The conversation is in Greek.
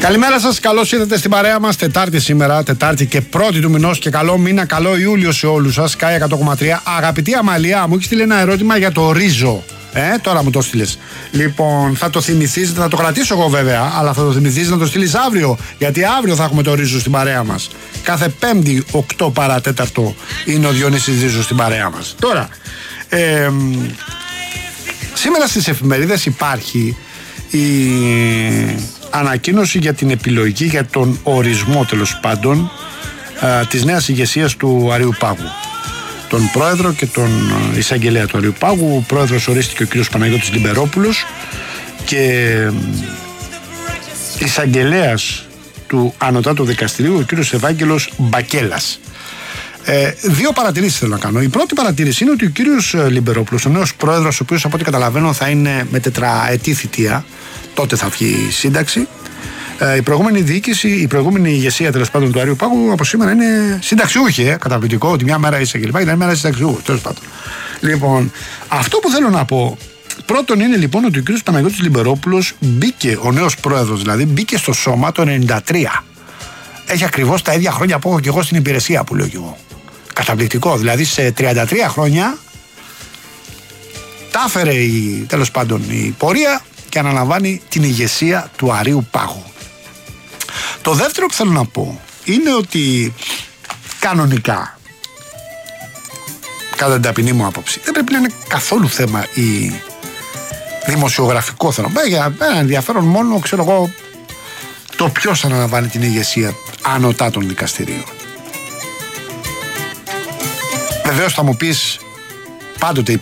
Καλημέρα σας, καλώς ήρθατε στην παρέα μας. Τετάρτη σήμερα, Τετάρτη και πρώτη του μηνός και καλό μήνα, καλό Ιούλιο σε όλους σας. Sky 100,3. Αγαπητή Αμαλία, μου έχει στείλει ένα ερώτημα για το ρίζο. Τώρα μου το στείλες. Λοιπόν, θα το θυμηθείς, θα το κρατήσω εγώ βέβαια, αλλά θα το θυμηθείς να το στείλεις αύριο. Γιατί αύριο θα έχουμε το ρίζο στην παρέα μας. Κάθε Πέμπτη, 8 παρατέταρτο, είναι ο Διονύσης Ρίζος στην παρέα μας. Τώρα, σήμερα στις εφημερίδες υπάρχει η ανακοίνωση για την επιλογή, για τον ορισμό τέλος πάντων της νέας ηγεσίας του Αριού Πάγου. Τον πρόεδρο και τον εισαγγελέα του Αριού Πάγου. Ο πρόεδρος ορίστηκε ο κ. Παναγιώτης Λιμπερόπουλος και εισαγγελέας του Ανωτάτου Δικαστηρίου ο κ. Ευάγγελος Μπακέλας. Δύο παρατηρήσεις θέλω να κάνω. Η πρώτη παρατήρηση είναι ότι ο κύριος Λιμπερόπουλος, ο νέος πρόεδρος, ο οποίος από ό,τι καταλαβαίνω θα είναι με τετραετή θητεία, τότε θα βγει η σύνταξη. Η προηγούμενη διοίκηση, η προηγούμενη ηγεσία τέλος πάντων του Αριού Πάγου από σήμερα είναι συνταξιούχη. Καταπληκτικό ότι μια μέρα είσαι κλπ. Ήταν μέρα συνταξιούχου. Τέλος πάντων. Λοιπόν, αυτό που θέλω να πω πρώτον είναι λοιπόν ότι ο κύριος Παναγιώτης Λιμπερόπουλος μπήκε, ο νέος πρόεδρος δηλαδή, μπήκε στο σώμα το 1993. Έχει ακριβώς τα ίδια χρόνια που έχω και εγώ στην υπηρεσία που λέω και εγώ. Καταπληκτικό. Δηλαδή σε 33 χρόνια τα έφερε τέλος πάντων η πορεία και αναλαμβάνει την ηγεσία του Αρείου Πάγου. Το δεύτερο που θέλω να πω είναι ότι κανονικά, κατά την ταπεινή μου άποψη, δεν πρέπει να είναι καθόλου θέμα η δημοσιογραφικό θέμα. Για ένα ενδιαφέρον μόνο, ξέρω εγώ, το ποιος αναλαμβάνει την ηγεσία ανωτά των δικαστηρίων. Βεβαίως θα μου πεις, πάντοτε